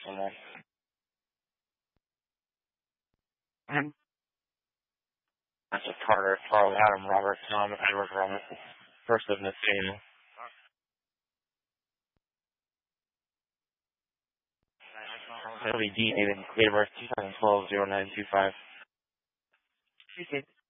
someone. Mm-hmm. That's a Carter, Carl, Adam, Robert, Tom, Edward, Robert. First of Nathaniel. It'll be D. David, date of birth 2012 0925.